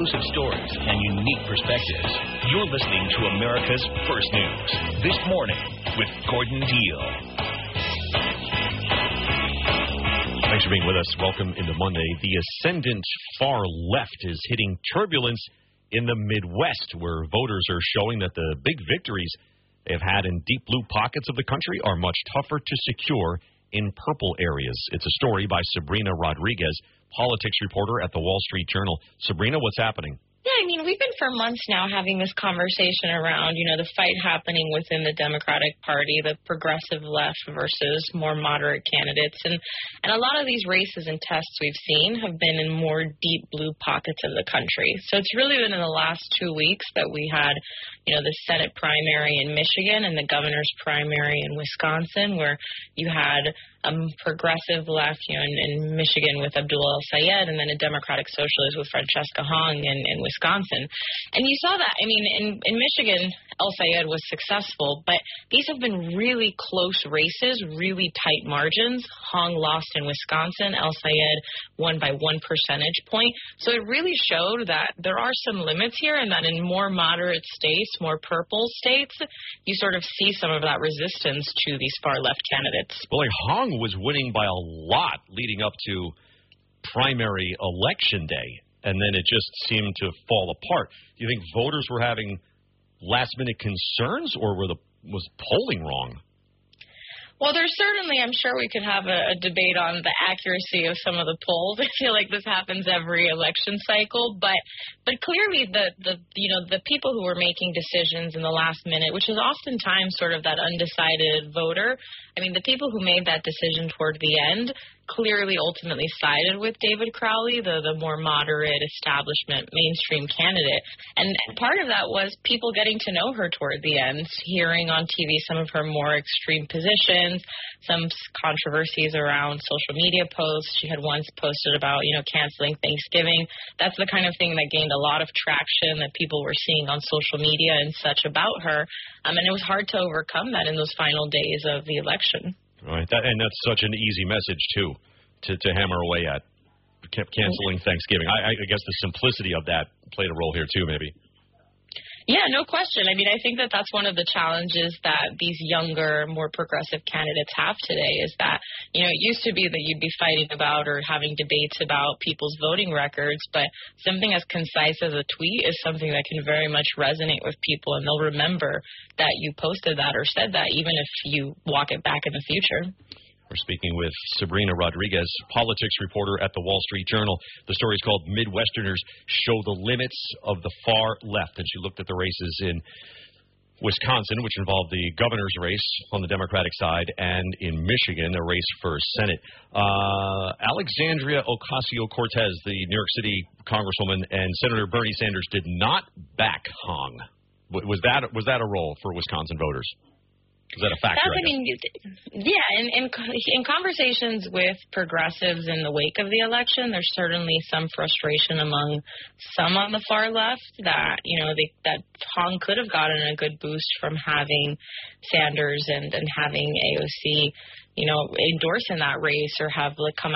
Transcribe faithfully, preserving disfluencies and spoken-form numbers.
exclusive stories, and unique perspectives. You're listening to America's First News. This morning with Gordon Deal. Thanks for being with us. Welcome into Monday. The ascendant far left is hitting turbulence in the Midwest, where voters are showing that the big victories they've had in deep blue pockets of the country are much tougher to secure in purple areas. It's a story by Sabrina Rodriguez, politics reporter at the Wall Street Journal. Sabrina, what's happening? Yeah, I mean, we've been for months now having this conversation around, you know, the fight happening within the Democratic Party, the progressive left versus more moderate candidates. And, and a lot of these races and tests we've seen have been in more deep blue pockets of the country. So it's really been in the last two weeks that we had, you know, the Senate primary in Michigan and the governor's primary in Wisconsin, where you had um, progressive left, you know, in, in Michigan with Abdul El-Sayed, and then a Democratic socialist with Francesca Hong in, in Wisconsin. And you saw that, I mean, in, in Michigan, El-Sayed was successful, but these have been really close races, really tight margins. Hong lost in Wisconsin. El-Sayed won by one percentage point. So it really showed that there are some limits here, and that in more moderate states, more purple states, you sort of see some of that resistance to these far-left candidates. Well, like Hong was winning by a lot leading up to primary election day, and then it just seemed to fall apart. Do you think voters were having last-minute concerns, or were the was polling wrong? Well, there's certainly, I'm sure we could have a, a debate on the accuracy of some of the polls. I feel like this happens every election cycle, but but clearly the, the you know the people who were making decisions in the last minute, which is oftentimes sort of that undecided voter. I mean, the people who made that decision toward the end clearly ultimately sided with David Crowley, the, the more moderate establishment mainstream candidate. And part of that was people getting to know her toward the end, hearing on T V some of her more extreme positions, some controversies around social media posts. She had once posted about, you know, canceling Thanksgiving. That's the kind of thing that gained a lot of traction that people were seeing on social media and such about her. Um, and it was hard to overcome that in those final days of the election. Right, that, and that's such an easy message, too, to, to hammer away at, kept canceling Thanksgiving. I, I guess the simplicity of that played a role here, too, maybe. Yeah, no question. I mean, I think that that's one of the challenges that these younger, more progressive candidates have today is that, you know, it used to be that you'd be fighting about or having debates about people's voting records, but something as concise as a tweet is something that can very much resonate with people, and they'll remember that you posted that or said that, even if you walk it back in the future. We're speaking with Sabrina Rodriguez, politics reporter at the Wall Street Journal. The story is called Midwesterners Show the Limits of the Far Left. And she looked at the races in Wisconsin, which involved the governor's race on the Democratic side, and in Michigan, a race for Senate. Uh, Alexandria Ocasio-Cortez, the New York City congresswoman, and Senator Bernie Sanders did not back Hong. Was that, was that a role for Wisconsin voters? Is that a factor? That's, I mean, yeah, in, in in conversations with progressives in the wake of the election, there's certainly some frustration among some on the far left that, you know, they, that Hong could have gotten a good boost from having Sanders and, and having A O C, you know, endorse in that race or have like, come